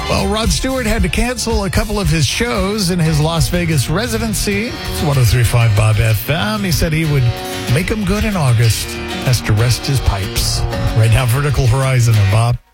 Well, Rod Stewart had to cancel a couple of his shows in his Las Vegas residency. It's 103.5 Bob FM. He said he would make them good in August. Has to rest his pipes. Right now, Vertical Horizon of Bob.